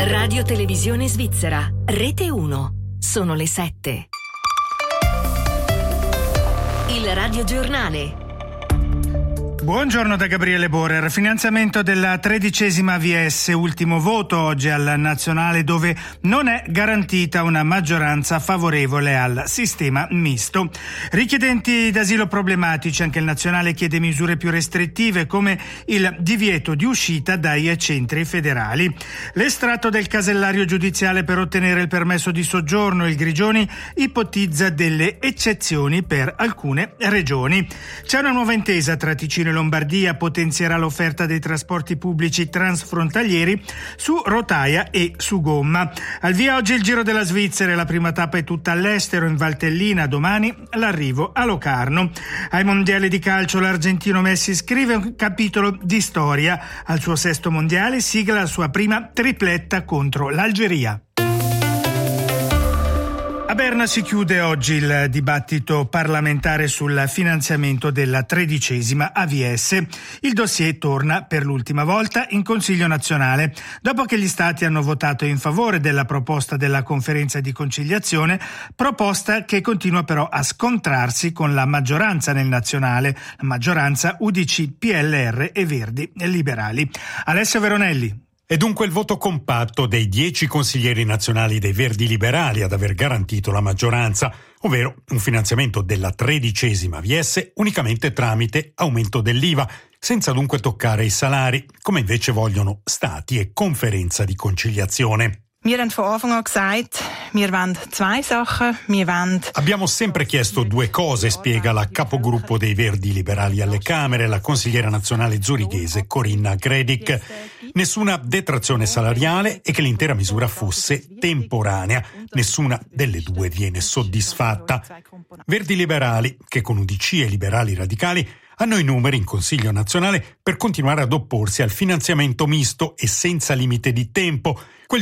Radio Televisione Svizzera, Rete 1. Sono le 7. Il Radio Giornale. Buongiorno da Gabriele Borer. Finanziamento della 13ª AVS, ultimo voto oggi al nazionale dove non è garantita una maggioranza favorevole al sistema misto. Richiedenti d'asilo problematici, anche il nazionale chiede misure più restrittive come il divieto di uscita dai centri federali. L'estratto del casellario giudiziale per ottenere il permesso di soggiorno, il Grigioni ipotizza delle eccezioni per alcune regioni. C'è una nuova intesa tra Ticino e Lombardia, potenzierà l'offerta dei trasporti pubblici transfrontalieri su rotaia e su gomma. Al via oggi il Giro della Svizzera, la prima tappa è tutta all'estero in Valtellina, domani l'arrivo a Locarno. Ai mondiali di calcio l'argentino Messi scrive un capitolo di storia. Al suo 6º mondiale sigla la sua prima tripletta contro l'Algeria. A Berna si chiude oggi il dibattito parlamentare sul finanziamento della 13ª AVS. Il dossier torna per l'ultima volta in Consiglio nazionale, dopo che gli Stati hanno votato in favore della proposta della conferenza di conciliazione, proposta che continua però a scontrarsi con la maggioranza nel nazionale, la maggioranza UDC, PLR e Verdi e Liberali. Alessio Veronelli. È dunque il voto compatto dei 10 consiglieri nazionali dei Verdi Liberali ad aver garantito la maggioranza, ovvero un finanziamento della 13ª AVS unicamente tramite aumento dell'IVA, senza dunque toccare i salari, come invece vogliono Stati e conferenza di conciliazione. Abbiamo sempre chiesto due cose, spiega la capogruppo dei Verdi Liberali alle Camere, la consigliera nazionale zurighese Corinna Gredic. Nessuna detrazione salariale e che l'intera misura fosse temporanea. Nessuna delle due viene soddisfatta. Verdi Liberali, che con UDC e Liberali Radicali hanno i numeri in Consiglio nazionale per continuare ad opporsi al finanziamento misto e senza limite di tempo, quel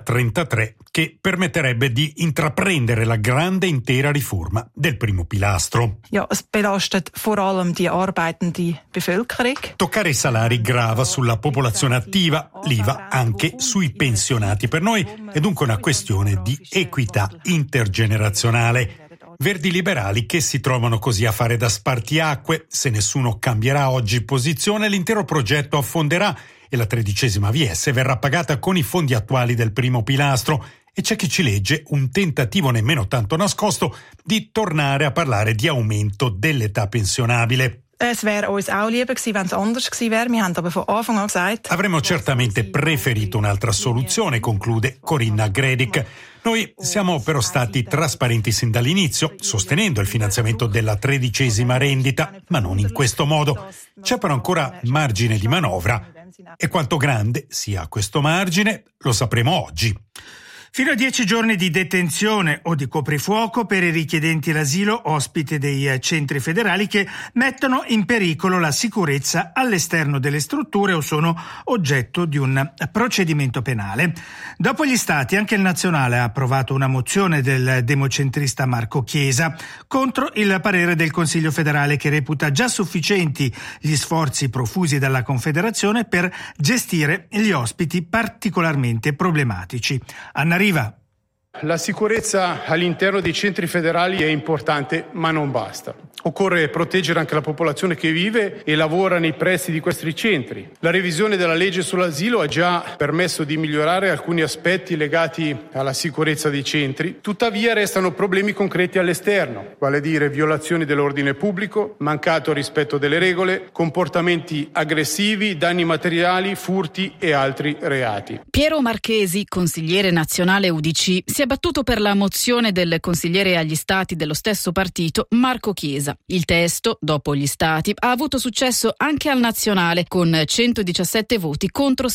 2033 che permetterebbe di intraprendere la grande intera riforma del primo pilastro. Es belastet vor allem die arbeitende Bevölkerung. Toccare i salari grava sulla popolazione attiva, l'IVA anche sui pensionati. Per noi è dunque una questione di equità intergenerazionale. Verdi Liberali che si trovano così a fare da spartiacque. Se nessuno cambierà oggi posizione, l'intero progetto affonderà e la 13ª AVS verrà pagata con i fondi attuali del primo pilastro. E c'è chi ci legge un tentativo nemmeno tanto nascosto di tornare a parlare di aumento dell'età pensionabile. Es wäre uns auch lieber gewesen, wenn es anders gewesen wäre. Wir haben aber von Anfang an gesagt. Avremmo certamente preferito un'altra soluzione, conclude Corinna Gredic. Noi siamo però stati trasparenti sin dall'inizio, sostenendo il finanziamento della 13ª rendita, ma non in questo modo. C'è però ancora margine di manovra e quanto grande sia questo margine lo sapremo oggi. Fino a 10 giorni di detenzione o di coprifuoco per i richiedenti l'asilo ospite dei centri federali che mettono in pericolo la sicurezza all'esterno delle strutture o sono oggetto di un procedimento penale. Dopo gli Stati, anche il nazionale ha approvato una mozione del democentrista Marco Chiesa contro il parere del Consiglio federale che reputa già sufficienti gli sforzi profusi dalla Confederazione per gestire gli ospiti particolarmente problematici. Anna Riva. La sicurezza all'interno dei centri federali è importante, ma non basta. Occorre proteggere anche la popolazione che vive e lavora nei pressi di questi centri. La revisione della legge sull'asilo ha già permesso di migliorare alcuni aspetti legati alla sicurezza dei centri, tuttavia restano problemi concreti all'esterno, vale a dire violazioni dell'ordine pubblico, mancato rispetto delle regole, comportamenti aggressivi, danni materiali, furti e altri reati. Piero Marchesi, consigliere nazionale UDC, si è battuto per la mozione del consigliere agli Stati dello stesso partito Marco Chiesa. Il testo, dopo gli Stati, ha avuto successo anche al nazionale, con 117 voti contro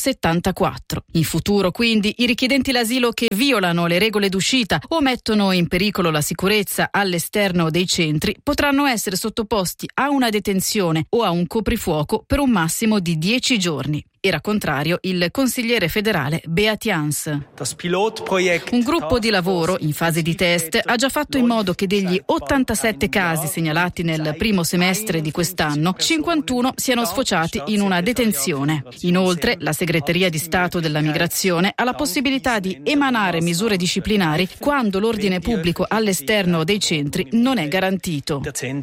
74. In futuro, quindi, i richiedenti l'asilo che violano le regole d'uscita o mettono in pericolo la sicurezza all'esterno dei centri potranno essere sottoposti a una detenzione o a un coprifuoco per un massimo di 10 giorni. Era contrario il consigliere federale Beat Jans. Un gruppo di lavoro in fase di test ha già fatto in modo che degli 87 casi segnalati nel primo semestre di quest'anno, 51 siano sfociati in una detenzione. Inoltre, la Segreteria di Stato della Migrazione ha la possibilità di emanare misure disciplinari quando l'ordine pubblico all'esterno dei centri non è garantito.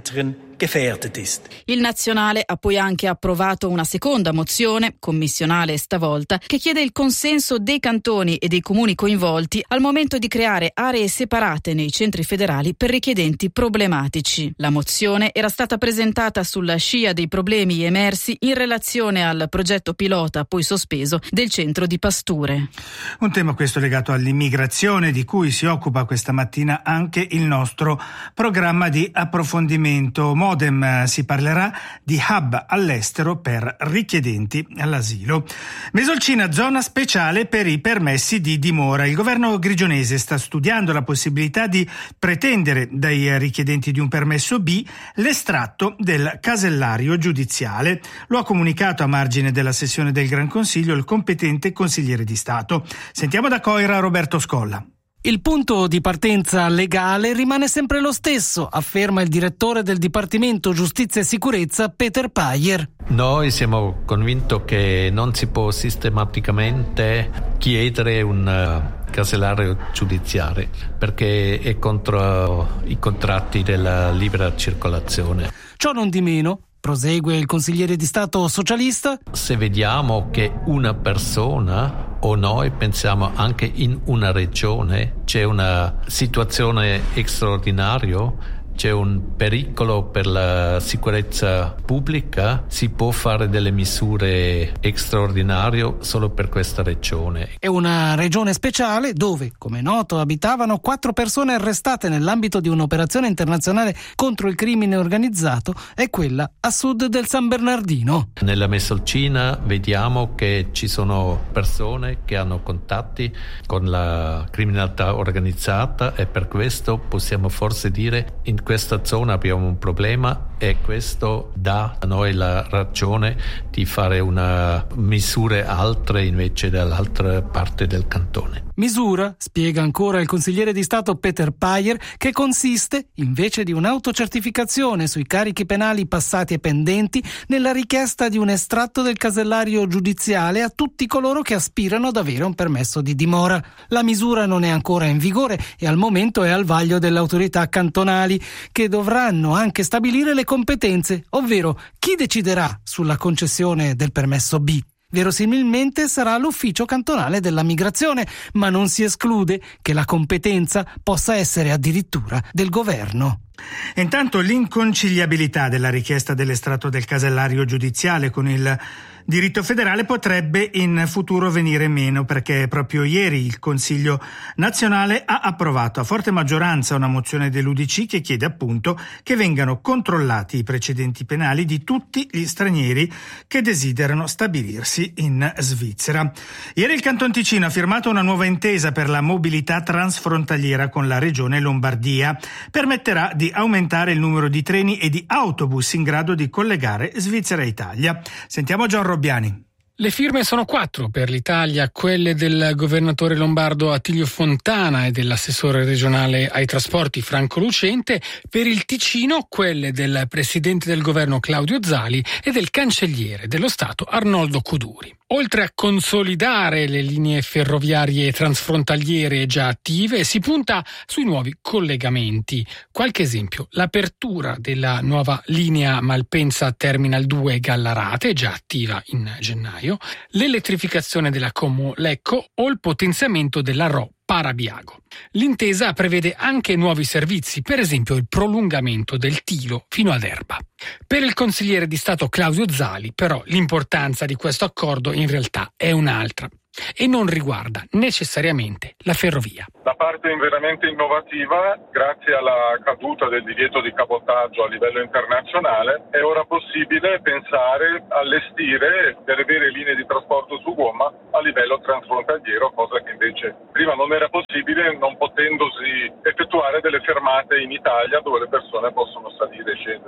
Il Nazionale ha poi anche approvato una seconda mozione, commissionale stavolta, che chiede il consenso dei cantoni e dei comuni coinvolti al momento di creare aree separate nei centri federali per richiedenti problematici. La mozione era stata presentata sulla scia dei problemi emersi in relazione al progetto pilota, poi sospeso, del centro di Pasture. Un tema questo legato all'immigrazione, di cui si occupa questa mattina anche il nostro programma di approfondimento. Modem, si parlerà di hub all'estero per richiedenti all'asilo. Mesolcina, zona speciale per i permessi di dimora. Il governo grigionese sta studiando la possibilità di pretendere dai richiedenti di un permesso B l'estratto del casellario giudiziale. Lo ha comunicato a margine della sessione del Gran Consiglio il competente consigliere di Stato. Sentiamo da Coira Roberto Scolla. Il punto di partenza legale rimane sempre lo stesso, afferma il direttore del Dipartimento Giustizia e Sicurezza Peter Payer. Noi siamo convinti che non si può sistematicamente chiedere un casellario giudiziario perché è contro i contratti della libera circolazione. Ciò non di meno, prosegue il consigliere di Stato socialista, se vediamo che una persona o noi pensiamo anche in una regione c'è una situazione straordinaria, c'è un pericolo per la sicurezza pubblica, si può fare delle misure straordinarie solo per questa regione. È una regione speciale dove, come noto, abitavano 4 persone arrestate nell'ambito di un'operazione internazionale contro il crimine organizzato, è quella a sud del San Bernardino. Nella Mesolcina vediamo che ci sono persone che hanno contatti con la criminalità organizzata e per questo possiamo forse dire in questa zona abbiamo un problema e questo dà a noi la ragione di fare una misure altre invece dall'altra parte del cantone. Misura, spiega ancora il consigliere di Stato Peter Payer, che consiste, invece di un'autocertificazione sui carichi penali passati e pendenti, nella richiesta di un estratto del casellario giudiziale a tutti coloro che aspirano ad avere un permesso di dimora. La misura non è ancora in vigore e al momento è al vaglio delle autorità cantonali, che dovranno anche stabilire le competenze, ovvero chi deciderà sulla concessione del permesso B. Verosimilmente sarà l'ufficio cantonale della migrazione, ma non si esclude che la competenza possa essere addirittura del governo. Intanto l'inconciliabilità della richiesta dell'estratto del casellario giudiziale con il diritto federale potrebbe in futuro venire meno, perché proprio ieri il Consiglio nazionale ha approvato a forte maggioranza una mozione dell'UDC che chiede appunto che vengano controllati i precedenti penali di tutti gli stranieri che desiderano stabilirsi in Svizzera. Ieri il Canton Ticino ha firmato una nuova intesa per la mobilità transfrontaliera con la regione Lombardia. Permetterà di aumentare il numero di treni e di autobus in grado di collegare Svizzera e Italia. Sentiamo Gian Robbiani. Le firme sono 4 per l'Italia, quelle del governatore lombardo Attilio Fontana e dell'assessore regionale ai trasporti Franco Lucente, per il Ticino quelle del presidente del governo Claudio Zali e del cancelliere dello Stato Arnoldo Coduri. Oltre a consolidare le linee ferroviarie transfrontaliere già attive, si punta sui nuovi collegamenti. Qualche esempio: l'apertura della nuova linea Malpensa Terminal 2 Gallarate, già attiva in gennaio, l'elettrificazione della Como-Lecco o il potenziamento della RO Parabiago. L'intesa prevede anche nuovi servizi, per esempio il prolungamento del Tilo fino ad Erba. Per il consigliere di Stato Claudio Zali, però, l'importanza di questo accordo in realtà è un'altra e non riguarda necessariamente la ferrovia. La parte veramente innovativa, grazie alla caduta del divieto di cabotaggio a livello internazionale, è ora possibile pensare, allestire delle vere linee di trasporto su gomma a livello transfrontaliero, cosa che invece prima non era possibile, non potendosi effettuare delle fermate in Italia dove le persone possono salire e scendere.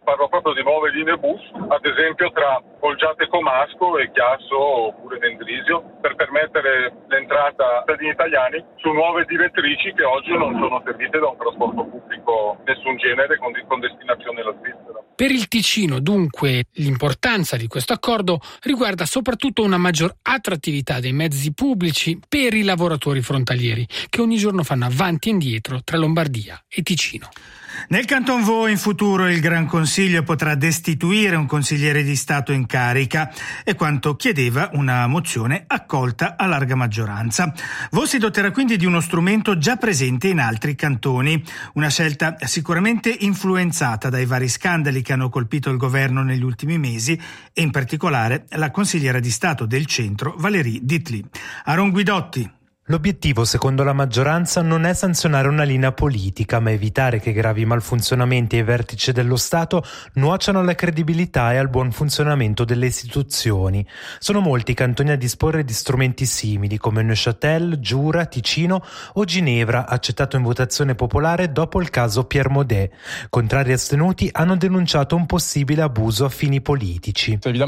parlo proprio di nuove linee bus, ad esempio tra Olgiate Comasco e Chiasso oppure Mendrisio, per permettere l'entrata dei cittadini italiani su nuove direttrici che oggi non sono servite da un trasporto pubblico nessun genere con destinazione alla Svizzera. Per il Ticino, dunque, l'importanza di questo accordo riguarda soprattutto una maggior attrattività dei mezzi pubblici per i lavoratori frontalieri, che ogni giorno fanno avanti e indietro tra Lombardia e Ticino. Nel Canton Vaud in futuro il Gran Consiglio potrà destituire un consigliere di Stato in carica, è quanto chiedeva una mozione accolta a larga maggioranza. Vaud si doterà quindi di uno strumento già presente in altri cantoni, una scelta sicuramente influenzata dai vari scandali che hanno colpito il governo negli ultimi mesi e in particolare la consigliera di Stato del centro Valérie Ditli. Aaron Guidotti. L'obiettivo, secondo la maggioranza, non è sanzionare una linea politica, ma evitare che gravi malfunzionamenti ai vertici dello Stato nuociano alla credibilità e al buon funzionamento delle istituzioni. Sono molti i cantoni a disporre di strumenti simili, come Neuchâtel, Giura, Ticino o Ginevra, accettato in votazione popolare dopo il caso Pierre Maudet. Contrari astenuti hanno denunciato un possibile abuso a fini politici. È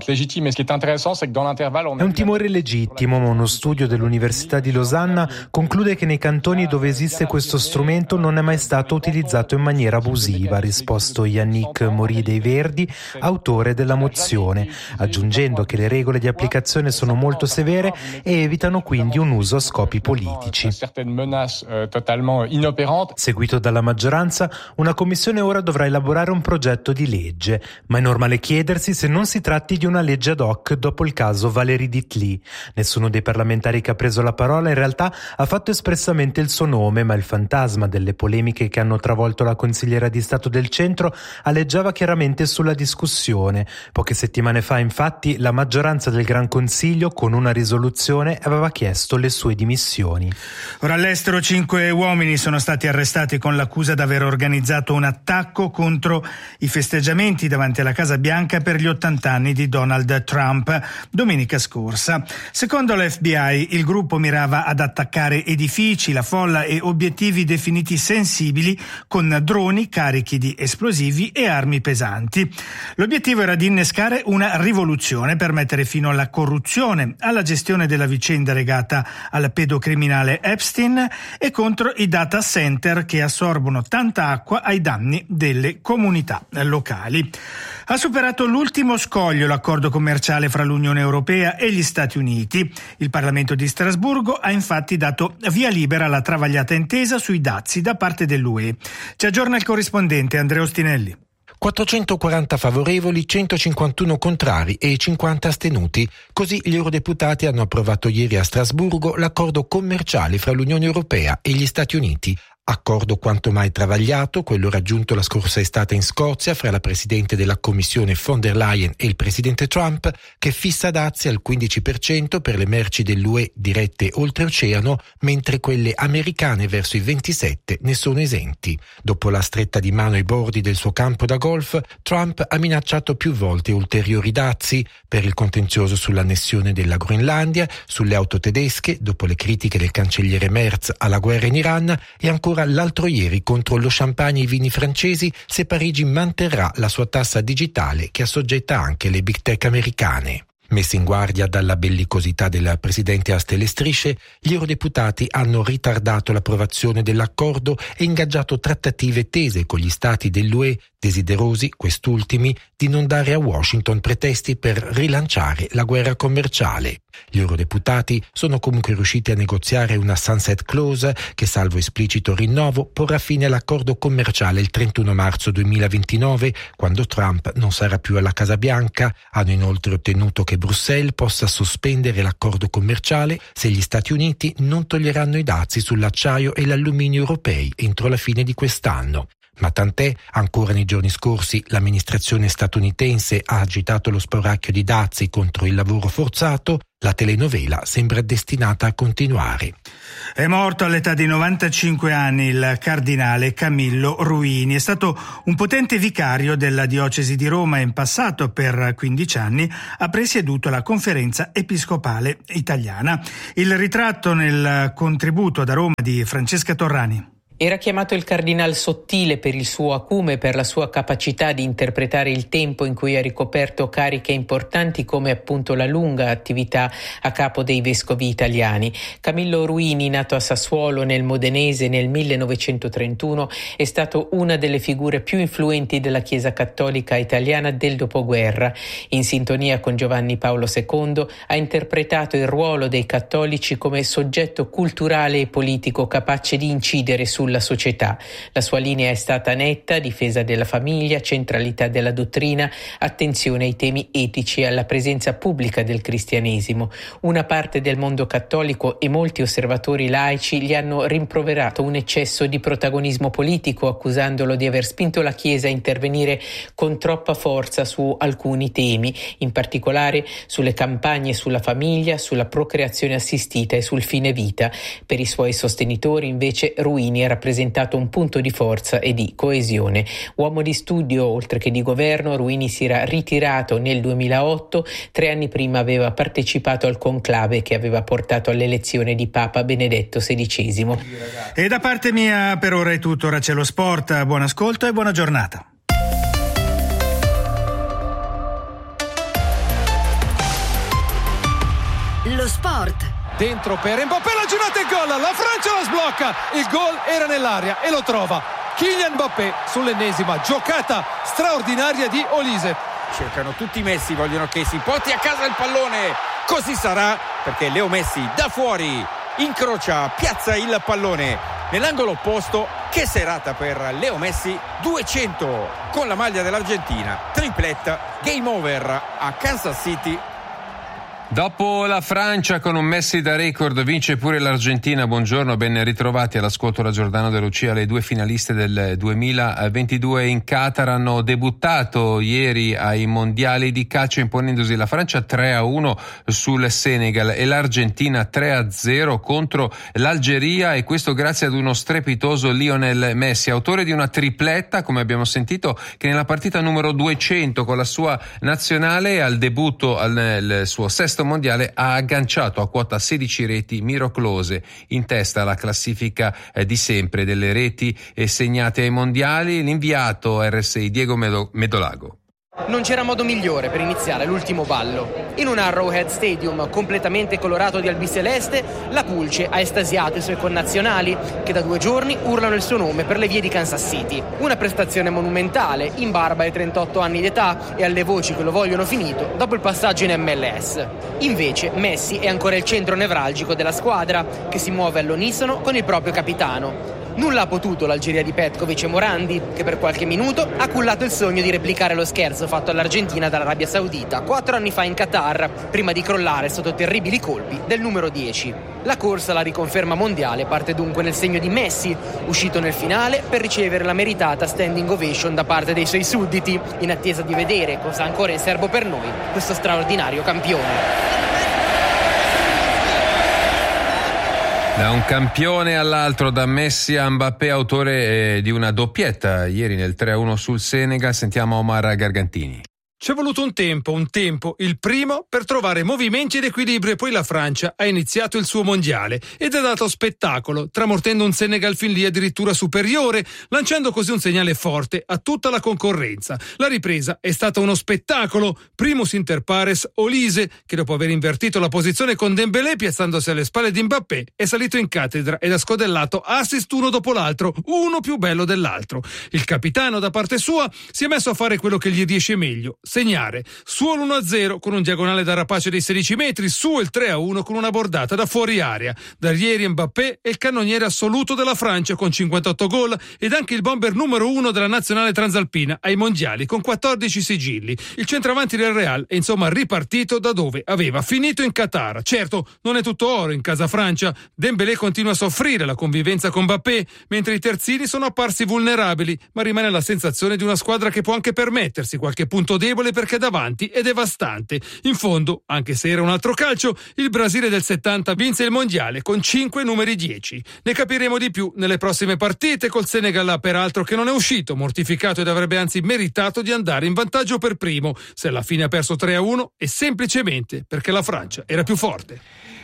un timore legittimo, ma uno studio dell'Università di Losanna conclude che nei cantoni dove esiste questo strumento non è mai stato utilizzato in maniera abusiva, ha risposto Yannick Mori dei Verdi, autore della mozione, aggiungendo che le regole di applicazione sono molto severe e evitano quindi un uso a scopi politici. Seguito dalla maggioranza, una commissione ora dovrà elaborare un progetto di legge, ma è normale chiedersi se non si tratti di una legge ad hoc dopo il caso Valérie Ditli. Nessuno dei parlamentari che ha preso la parola in realtà ha fatto espressamente il suo nome, ma il fantasma delle polemiche che hanno travolto la consigliera di Stato del centro aleggiava chiaramente sulla discussione. Poche settimane fa, infatti, la maggioranza del Gran Consiglio, con una risoluzione, aveva chiesto le sue dimissioni. Ora all'estero 5 uomini sono stati arrestati con l'accusa di aver organizzato un attacco contro i festeggiamenti davanti alla Casa Bianca per gli 80 anni di Donald Trump domenica scorsa. Secondo l'FBI, il gruppo mirava ad attaccare edifici, la folla e obiettivi definiti sensibili con droni carichi di esplosivi e armi pesanti. L'obiettivo era di innescare una rivoluzione per mettere fino alla corruzione, alla gestione della vicenda legata al pedocriminale Epstein e contro i data center che assorbono tanta acqua ai danni delle comunità locali. Ha superato l'ultimo scoglio l'accordo commerciale fra l'Unione Europea e gli Stati Uniti. Il Parlamento di Strasburgo ha infatti dato via libera alla travagliata intesa sui dazi da parte dell'UE. Ci aggiorna il corrispondente Andrea Ostinelli. 440 favorevoli, 151 contrari e 50 astenuti. Così gli eurodeputati hanno approvato ieri a Strasburgo l'accordo commerciale fra l'Unione Europea e gli Stati Uniti. Accordo quanto mai travagliato, quello raggiunto la scorsa estate in Scozia fra la Presidente della Commissione von der Leyen e il Presidente Trump, che fissa dazi al 15% per le merci dell'UE dirette oltreoceano, mentre quelle americane verso i 27% ne sono esenti. Dopo la stretta di mano ai bordi del suo campo da golf, Trump ha minacciato più volte ulteriori dazi per il contenzioso sull'annessione della Groenlandia, sulle auto tedesche, dopo le critiche del cancelliere Merz alla guerra in Iran e ancora l'altro ieri contro lo champagne e i vini francesi se Parigi manterrà la sua tassa digitale che assoggetta anche le big tech americane. Messi in guardia dalla bellicosità del presidente a stelle strisce, gli eurodeputati hanno ritardato l'approvazione dell'accordo e ingaggiato trattative tese con gli stati dell'UE, desiderosi, quest'ultimi, di non dare a Washington pretesti per rilanciare la guerra commerciale. Gli eurodeputati sono comunque riusciti a negoziare una sunset clause che, salvo esplicito rinnovo, porrà fine all'accordo commerciale il 31 marzo 2029, quando Trump non sarà più alla Casa Bianca. Hanno inoltre ottenuto che Bruxelles possa sospendere l'accordo commerciale se gli Stati Uniti non toglieranno i dazi sull'acciaio e l'alluminio europei entro la fine di quest'anno. Ma tant'è, ancora nei giorni scorsi l'amministrazione statunitense ha agitato lo spauracchio di dazi contro il lavoro forzato, la telenovela sembra destinata a continuare. È morto all'età di 95 anni il cardinale Camillo Ruini. È stato un potente vicario della diocesi di Roma e in passato per 15 anni ha presieduto la Conferenza Episcopale Italiana. Il ritratto nel contributo da Roma di Francesca Torrani. Era chiamato il cardinal sottile per il suo acume e per la sua capacità di interpretare il tempo in cui ha ricoperto cariche importanti come appunto la lunga attività a capo dei vescovi italiani. Camillo Ruini, nato a Sassuolo nel Modenese nel 1931, è stato una delle figure più influenti della Chiesa cattolica italiana del dopoguerra. In sintonia con Giovanni Paolo II ha interpretato il ruolo dei cattolici come soggetto culturale e politico capace di incidere sulla società. La sua linea è stata netta: difesa della famiglia, centralità della dottrina, attenzione ai temi etici e alla presenza pubblica del cristianesimo. Una parte del mondo cattolico e molti osservatori laici gli hanno rimproverato un eccesso di protagonismo politico, accusandolo di aver spinto la Chiesa a intervenire con troppa forza su alcuni temi, in particolare sulle campagne sulla famiglia, sulla procreazione assistita e sul fine vita. Per i suoi sostenitori, invece, Ruini ha rappresentato un punto di forza e di coesione. Uomo di studio oltre che di governo, Ruini si era ritirato nel 2008. 3 anni prima aveva partecipato al conclave che aveva portato all'elezione di Papa Benedetto XVI. E da parte mia per ora è tutto. Ora c'è lo sport. Buon ascolto e buona giornata. Lo sport. Dentro per Mbappé, la girata e gol, la Francia la sblocca, il gol era nell'aria e lo trova Kylian Mbappé sull'ennesima giocata straordinaria di Olise. Cercano tutti Messi, vogliono che si porti a casa il pallone, così sarà, perché Leo Messi da fuori incrocia, piazza il pallone nell'angolo opposto. Che serata per Leo Messi, 200 con la maglia dell'Argentina, triplette, game over a Kansas City. Dopo la Francia con un Messi da record vince pure l'Argentina. Buongiorno, ben ritrovati all'ascolto da Giordano De Lucia. Le 2 finaliste del 2022 in Qatar hanno debuttato ieri ai mondiali di calcio imponendosi la Francia 3-1 sul Senegal e l'Argentina 3-0 contro l'Algeria, e questo grazie ad uno strepitoso Lionel Messi, autore di una tripletta, come abbiamo sentito, che nella partita numero 200 con la sua nazionale al debutto nel suo sesto mondiale ha agganciato a quota 16 reti miracolose, in testa alla classifica di sempre delle reti segnate ai mondiali. L'inviato RSI Diego Medolago. Non c'era modo migliore per iniziare l'ultimo ballo. In un Arrowhead Stadium completamente colorato di albiceleste, la Pulce ha estasiato i suoi connazionali che da 2 giorni urlano il suo nome per le vie di Kansas City. Una prestazione monumentale, in barba ai 38 anni d'età e alle voci che lo vogliono finito dopo il passaggio in MLS. Invece Messi è ancora il centro nevralgico della squadra, che si muove all'unisono con il proprio capitano. Nulla ha potuto l'Algeria di Petkovic e Morandi, che per qualche minuto ha cullato il sogno di replicare lo scherzo fatto all'Argentina dall'Arabia Saudita 4 anni fa in Qatar, prima di crollare sotto terribili colpi del numero 10. La corsa alla riconferma mondiale parte dunque nel segno di Messi, uscito nel finale per ricevere la meritata standing ovation da parte dei suoi sudditi, in attesa di vedere cosa ha ancora in serbo per noi questo straordinario campione. Da un campione all'altro, da Messi a Mbappé, autore di una doppietta ieri nel 3-1 sul Senegal. Sentiamo Omar Gargantini. C'è voluto un tempo, il primo per trovare movimenti ed equilibrio, e poi la Francia ha iniziato il suo mondiale ed ha dato spettacolo, tramortendo un Senegal fin lì addirittura superiore, lanciando così un segnale forte a tutta la concorrenza. La ripresa è stata uno spettacolo, primus inter pares Olise, che dopo aver invertito la posizione con Dembélé piazzandosi alle spalle di Mbappé è salito in cattedra ed ha scodellato assist uno dopo l'altro, uno più bello dell'altro. Il capitano da parte sua si è messo a fare quello che gli riesce meglio, segnare. Su l'1-0 con un diagonale da rapace dei 16 metri, su il 3-1 con una bordata da fuori area. Da ieri Mbappé è il cannoniere assoluto della Francia con 58 gol ed anche il bomber numero 1 della nazionale transalpina ai mondiali con 14 sigilli. Il centravanti del Real è insomma ripartito da dove aveva finito in Qatar. Certo, non è tutto oro in casa Francia. Dembélé continua a soffrire la convivenza con Mbappé, mentre i terzini sono apparsi vulnerabili, ma rimane la sensazione di una squadra che può anche permettersi qualche punto debole perché davanti è devastante. In fondo, anche se era un altro calcio, il Brasile del 70 vinse il mondiale con 5 numeri 10. Ne capiremo di più nelle prossime partite col Senegal, peraltro, che non è uscito mortificato ed avrebbe anzi meritato di andare in vantaggio per primo. Se alla fine ha perso 3-1 è semplicemente perché la Francia era più forte.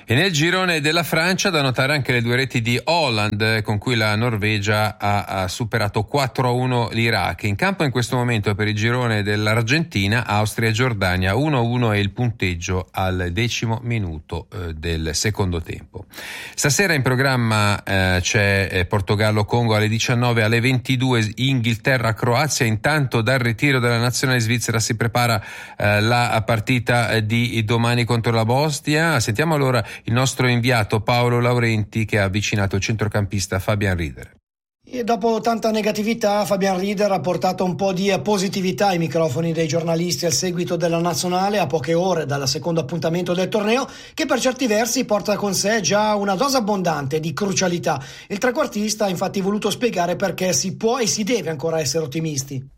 E nel girone della Francia da notare anche le 2 reti di Haaland, con cui la Norvegia ha superato 4-1 l'Iraq. In campo in questo momento per il girone dell'Argentina, Austria e Giordania 1-1 è il punteggio al 10° minuto del secondo tempo. Stasera in programma c'è Portogallo-Congo alle 19, alle 22 Inghilterra-Croazia. Intanto dal ritiro della nazionale svizzera si prepara la partita di domani contro la Bosnia. Sentiamo allora il nostro inviato Paolo Laurenti, che ha avvicinato il centrocampista Fabian Rieder. E dopo tanta negatività, Fabian Rieder ha portato un po' di positività ai microfoni dei giornalisti al seguito della nazionale, a poche ore dal secondo appuntamento del torneo, che per certi versi porta con sé già una dose abbondante di crucialità. Il trequartista ha infatti voluto spiegare perché si può e si deve ancora essere ottimisti.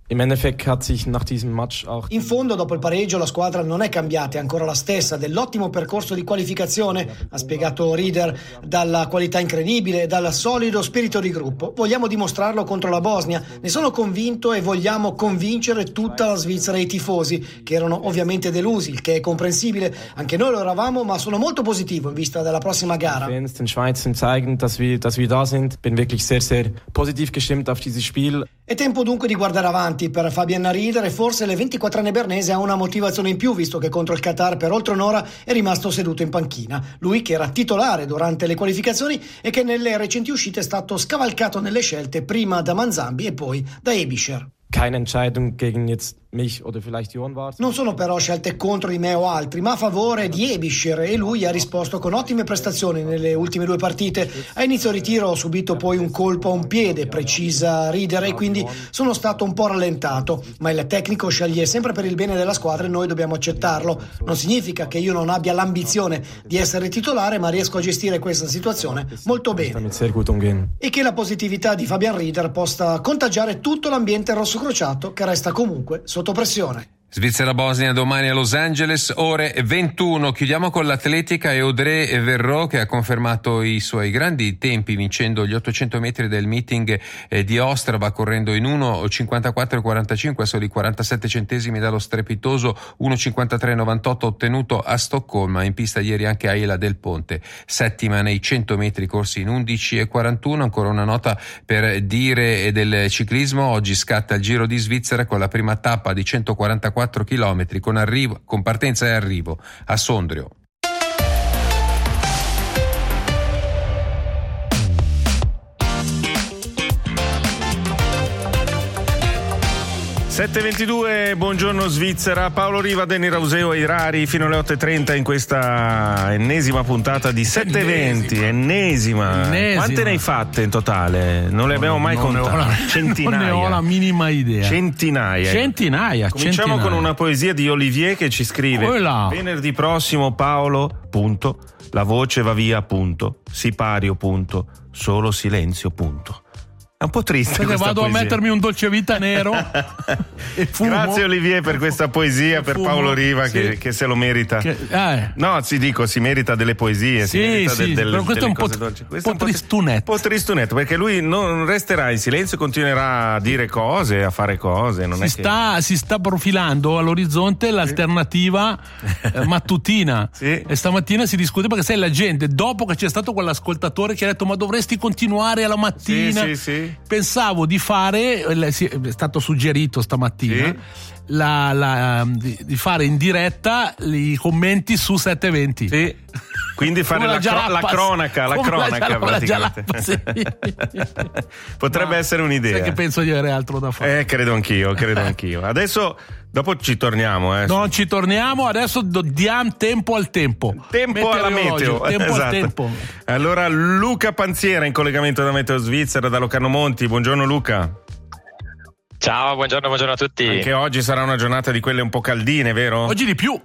In fondo, dopo il pareggio, la squadra non è cambiata, è ancora la stessa dell'ottimo percorso di qualificazione, ha spiegato Rieder, dalla qualità incredibile, dal solido spirito di gruppo. Vogliamo dimostrarlo contro la Bosnia, ne sono convinto, e vogliamo convincere tutta la Svizzera e i tifosi, che erano ovviamente delusi, il che è comprensibile. Anche noi lo eravamo, ma sono molto positivo in vista della prossima gara. È tempo dunque di guardare avanti per Fabian Rieder, e forse le 24enne bernese ha una motivazione in più, visto che contro il Qatar per oltre un'ora è rimasto seduto in panchina. Lui che era titolare durante le qualificazioni e che nelle recenti uscite è stato scavalcato nelle scelte prima da Manzambi e poi da Ebischer. Non sono però scelte contro di me o altri, ma a favore di Ebischer, e lui ha risposto con ottime prestazioni nelle ultime 2 partite. A inizio ritiro ho subito poi un colpo a un piede, precisa Rieder, e quindi sono stato un po' rallentato, ma il tecnico sceglie sempre per il bene della squadra e noi dobbiamo accettarlo. Non significa che io non abbia l'ambizione di essere titolare, ma riesco a gestire questa situazione molto bene e che la positività di Fabian Rieder possa contagiare tutto l'ambiente rossocrociato, che resta comunque sotto pressione. Svizzera-Bosnia domani a Los Angeles, ore 21. Chiudiamo con l'atletica e Audrey Verreau, che ha confermato i suoi grandi tempi vincendo gli 800 metri del meeting di Ostrava, correndo in 1:54,45 a soli 47 centesimi dallo strepitoso 1:53,98 ottenuto a Stoccolma. In pista ieri anche Ayla Del Ponte, settima nei 100 metri corsi in 11:41. Ancora una nota per dire del ciclismo: oggi scatta il Giro di Svizzera con la prima tappa di 144 chilometri con partenza e arrivo a Sondrio. (7:22), buongiorno Svizzera, Paolo Riva, Danny Rauseo e Irari fino alle 8:30 in questa ennesima puntata di 7:20. Ennesima. Quante ne hai fatte in totale? Non le abbiamo mai contate. Centinaia. Non ne ho la minima idea. Centinaia. Cominciamo con una poesia di Olivier che ci scrive: venerdì prossimo Paolo, punto, la voce va via, punto, sipario, punto, solo silenzio, punto. È un po' triste. Perché vado poesia. A mettermi un dolce vita nero e fumo. Grazie Olivier per questa poesia, per Paolo Riva, sì. che se lo merita. No, si merita delle poesie. Sì, però questo è un po' tristunetto. Un po' tristunetto, perché lui non resterà in silenzio, continuerà a dire cose, a fare cose. Si sta profilando all'orizzonte l'alternativa mattutina. Sì. E stamattina si discute, perché sai, la gente, dopo che c'è stato quell'ascoltatore che ha detto: ma dovresti continuare alla mattina. Sì. Pensavo di fare, è stato suggerito stamattina, di fare in diretta i commenti su 7:20. Sì. Quindi fare la cronaca praticamente. Potrebbe essere un'idea. Sai che penso di avere altro da fare. Credo anch'io. Adesso, dopo ci torniamo. Non ci torniamo, adesso diamo tempo al tempo. Tempo alla meteo. Tempo al tempo. Allora, Luca Panziera in collegamento da Meteo Svizzera, da Locarno Monti. Buongiorno Luca. Ciao, buongiorno a tutti. Anche oggi sarà una giornata di quelle un po' caldine, vero? Oggi di più.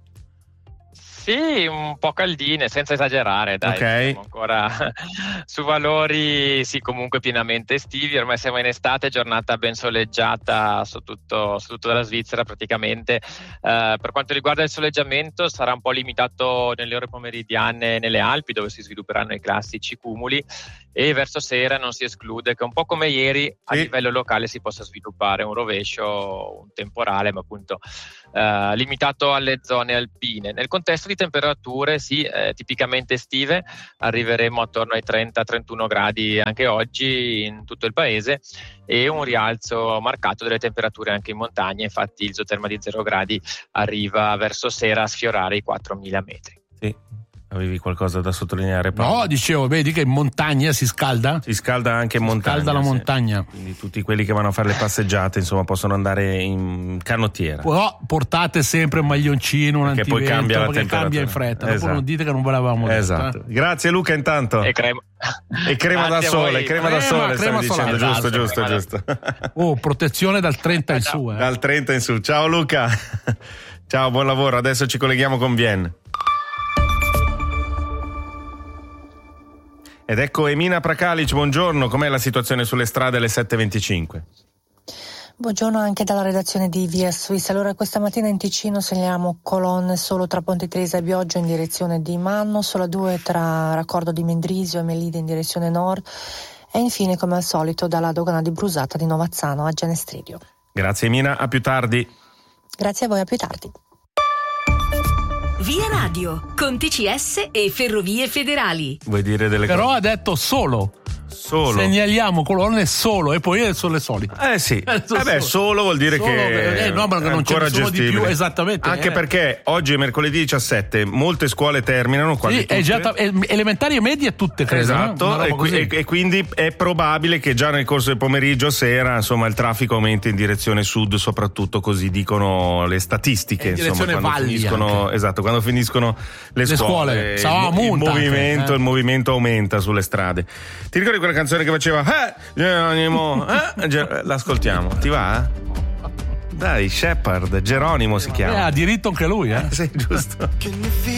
Sì, un po' caldine, senza esagerare, dai. Okay. Siamo ancora su valori, sì, comunque pienamente estivi. Ormai siamo in estate, giornata ben soleggiata su tutta la Svizzera praticamente. Per quanto riguarda il soleggiamento, sarà un po' limitato nelle ore pomeridiane nelle Alpi, dove si svilupperanno i classici cumuli. e verso sera non si esclude che un po' come ieri a livello locale si possa sviluppare un rovescio, un temporale, ma appunto limitato alle zone alpine. Nel contesto di temperature tipicamente estive, arriveremo attorno ai 30-31 gradi anche oggi in tutto il paese, e un rialzo marcato delle temperature anche in montagna. Infatti il isoterma di 0 gradi arriva verso sera a sfiorare i 4.000 metri. Sì. Avevi qualcosa da sottolineare, Paolo? No, dicevo, vedi che in montagna si scalda? Si scalda anche in montagna. Scalda la montagna. Quindi tutti quelli che vanno a fare le passeggiate, insomma, possono andare in canottiera. Però portate sempre un maglioncino, un antivento, poi cambia la perché temperatura. Cambia in fretta. Esatto. Dopo non dite che non ve l'avevamo detto. Esatto. Grazie Luca intanto. E crema da sole, crema da sole, stavi dicendo, giusto. Oh, protezione dal 30 in su. Dal 30 in su. Ciao Luca. Ciao, buon lavoro. Adesso ci colleghiamo con Vienne. Ed ecco Emina Prakalic, buongiorno, com'è la situazione sulle strade alle 7.25? Buongiorno anche dalla redazione di Via Swiss. Allora, questa mattina in Ticino segnaliamo colonne solo tra Ponte Tresa e Bioggio in direzione di Manno, solo 2 tra Raccordo di Mendrisio e Melide in direzione nord, e infine come al solito dalla dogana di Brusata di Novazzano a Genestridio. Grazie Emina, a più tardi. Grazie a voi, a più tardi. Via Radio, con TCS e Ferrovie Federali. Vuoi dire delle cose? Però ha detto solo. Segnaliamo colonne solo, e poi sono le solite. Sì. Solo vuol dire che no, ma non ce ne sono di più, esattamente. Anche perché oggi è mercoledì 17, molte scuole terminano, quasi tutte. Elementari e medie tutte, credo. Esatto, e quindi è probabile che già nel corso del pomeriggio sera, insomma, il traffico aumenti in direzione sud, soprattutto così dicono le statistiche, insomma, quando finiscono le scuole. Il movimento aumenta sulle strade. Ti ricordi quella canzone che faceva Geronimo? L'ascoltiamo, ti va? Dai, Shepard, Geronimo si chiama. Ha diritto anche lui, Sì, giusto.